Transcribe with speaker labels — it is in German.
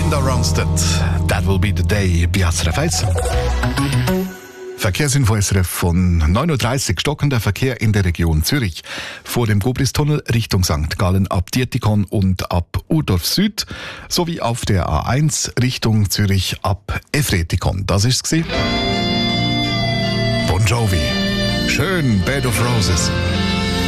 Speaker 1: Linda Ronstadt, That Will Be the Day, bei SRF 1. Verkehrsinfo SRF von 9.30 Uhr. Stockender Verkehr in der Region Zürich. Vor dem Gobristunnel Richtung St. Gallen ab Dietikon und ab Urdorf Süd. Sowie auf der A1 Richtung Zürich ab Efretikon. Das ist's gewesen. Bon Jovi. Schön, Bed of Roses.